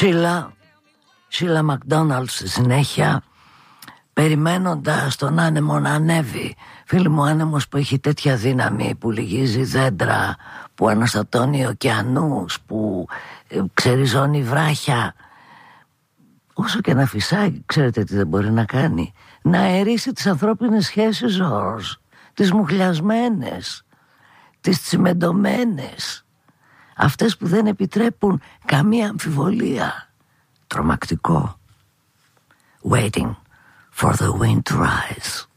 Sheila McDonald στη συνέχεια, περιμένοντας τον άνεμο να ανέβει. Φίλοι μου, άνεμος που έχει τέτοια δύναμη, που λυγίζει δέντρα, που αναστατώνει ωκεανούς, που ξεριζώνει βράχια, όσο και να φυσάει, ξέρετε τι δεν μπορεί να κάνει? Να αερίσει τις ανθρώπινες σχέσεις, τις μουχλιασμένες, τις τσιμεντωμένες, αυτές που δεν επιτρέπουν καμία αμφιβολία. Τρομακτικό. Waiting for the wind to rise.